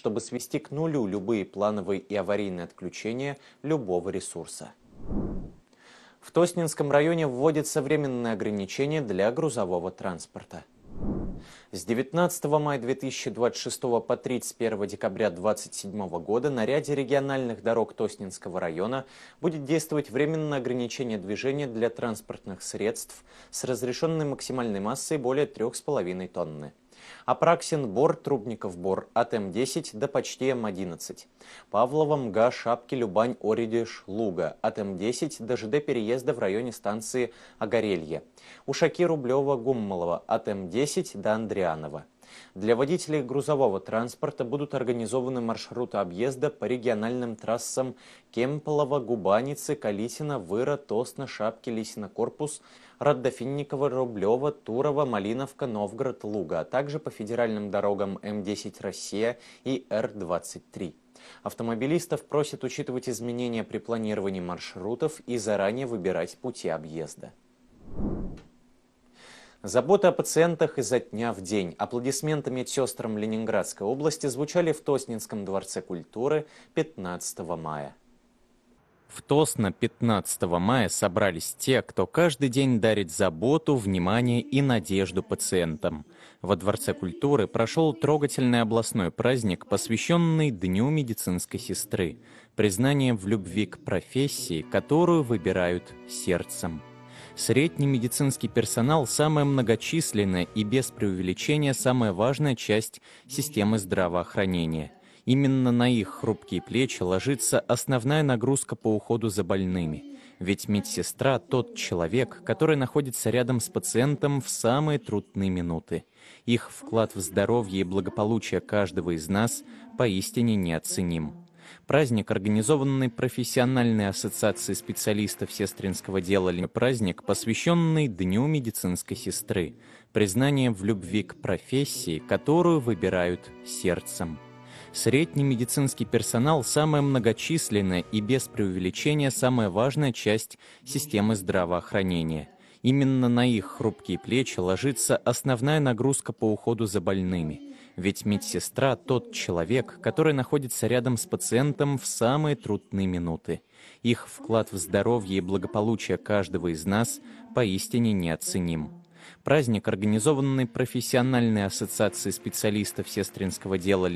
чтобы свести к нулю любые плановые и аварийные отключения любого ресурса. В Тоснинском районе вводятся временные ограничения для грузового транспорта. С 19 мая 2026 по 31 декабря 2027 года на ряде региональных дорог Тоснинского района будет действовать временное ограничение движения для транспортных средств с разрешенной максимальной массой более 3,5 тонны. Апраксин-Бор, Трубников-Бор от М10 до почти М11. Павлово, Мга, Шапки, Любань, Оридиш, Луга от М10 до ЖД переезда в районе станции Огорелье. Ушаки, Рублева, Гуммалова от М10 до Андрианова. Для водителей грузового транспорта будут организованы маршруты объезда по региональным трассам Кемполова, Губаницы, Калитина, Выра, Тосна, Шапки, Лисина, Корпус, Раддофинникова, Рублева, Турова, Малиновка, Новгород, Луга, а также по федеральным дорогам М10 «Россия» и Р-23. Автомобилистов просят учитывать изменения при планировании маршрутов и заранее выбирать пути объезда. Забота о пациентах изо дня в день. Аплодисменты медсестрам Ленинградской области звучали в Тоснинском дворце культуры 15 мая. В Тосно 15 мая собрались те, кто каждый день дарит заботу, внимание и надежду пациентам. Во Дворце культуры прошел трогательный областной праздник, посвященный Дню медицинской сестры, признание в любви к профессии, которую выбирают сердцем. Средний медицинский персонал – самая многочисленная и без преувеличения самая важная часть системы здравоохранения. Именно на их хрупкие плечи ложится основная нагрузка по уходу за больными. Ведь медсестра – тот человек, который находится рядом с пациентом в самые трудные минуты. Их вклад в здоровье и благополучие каждого из нас поистине неоценим. Праздник, организованный профессиональной ассоциацией специалистов сестринского дела, праздник, посвященный Дню медицинской сестры, признание в любви к профессии, которую выбирают сердцем. Средний медицинский персонал – самая многочисленная и без преувеличения самая важная часть системы здравоохранения. Именно на их хрупкие плечи ложится основная нагрузка по уходу за больными. Ведь медсестра – тот человек, который находится рядом с пациентом в самые трудные минуты. Их вклад в здоровье и благополучие каждого из нас поистине неоценим. Праздник, организованный профессиональной ассоциацией специалистов сестринского дела